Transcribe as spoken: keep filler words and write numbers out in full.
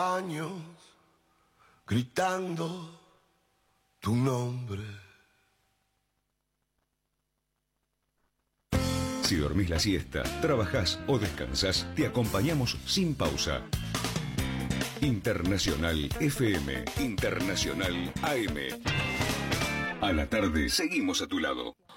Años gritando tu nombre. Si dormís la siesta, trabajás o descansás, te acompañamos sin pausa. Internacional F M, Internacional A M. A la tarde seguimos a tu lado.